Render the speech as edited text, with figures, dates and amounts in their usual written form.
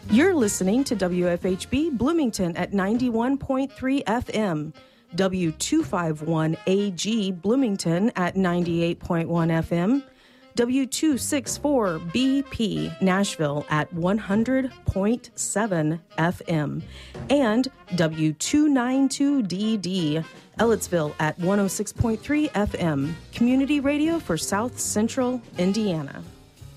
You're listening to WFHB Bloomington at 91.3 FM, W251AG Bloomington at 98.1 FM, W264BP Nashville at 100.7 FM, and W292DD Ellettsville at 106.3 FM, community radio for South Central Indiana.